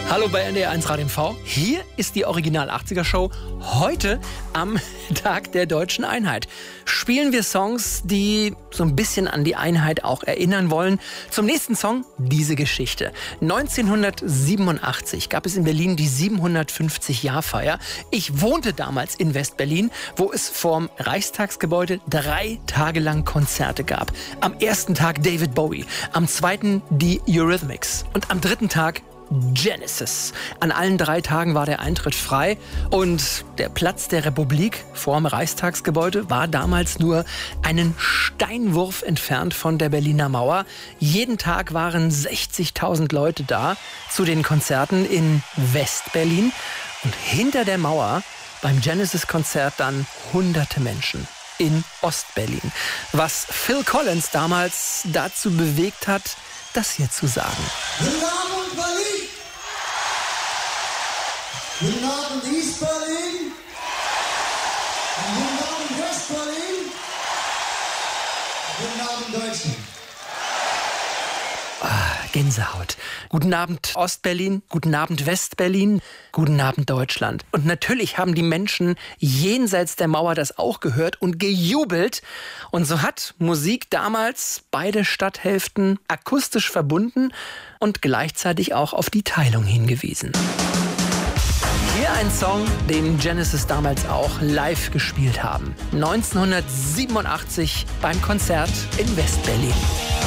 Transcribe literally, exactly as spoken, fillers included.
Hallo bei N D R eins Radio M V. Hier ist die Original achtziger Show. Heute am Tag der deutschen Einheit spielen wir Songs, die so ein bisschen an die Einheit auch erinnern wollen. Zum nächsten Song diese Geschichte. neunzehnhundertsiebenundachtzig gab es in Berlin die siebenhundertfünfzig-Jahr-Feier. Ich wohnte damals in West-Berlin, wo es vorm Reichstagsgebäude drei Tage lang Konzerte gab. Am ersten Tag David Bowie, am zweiten die Eurythmics und am dritten Tag Genesis. An allen drei Tagen war der Eintritt frei und der Platz der Republik vorm Reichstagsgebäude war damals nur einen Steinwurf entfernt von der Berliner Mauer. Jeden Tag waren sechzigtausend Leute da zu den Konzerten in West-Berlin und hinter der Mauer beim Genesis-Konzert dann hunderte Menschen in Ost-Berlin. Was Phil Collins damals dazu bewegt hat, das hier zu sagen. Guten Abend, Berlin! Guten Abend, East Berlin! Guten Abend, West Berlin! Guten Abend, Deutschland! Ah, Gänsehaut. Guten Abend Ostberlin, guten Abend Westberlin, guten Abend Deutschland. Und natürlich haben die Menschen jenseits der Mauer das auch gehört und gejubelt. Und so hat Musik damals beide Stadthälften akustisch verbunden und gleichzeitig auch auf die Teilung hingewiesen. Hier ein Song, den Genesis damals auch live gespielt haben. neunzehnhundertsiebenundachtzig beim Konzert in Westberlin.